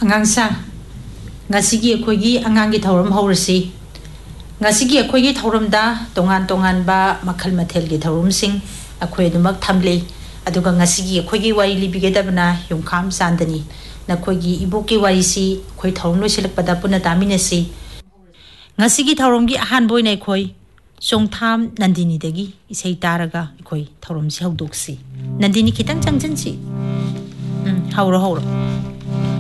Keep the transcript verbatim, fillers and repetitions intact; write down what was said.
Angangsa ngasigi akhoi angangi thauram haurasi ngasigi akhoi thauram da tongan tongan ba makhal mathel gi thauram sing akhoi dumak thamle aduga ngasigi akhoi wari libigedabna yumkham sandani nakhoi gi iboki wari si khoi thauram lo silakpada puna daminasi ngasigi thauram gi ahan boy nai khoi songtham nandini dagi isai taraga khoi thauram si haudoksi nandini kitang changchan si um hauro hauro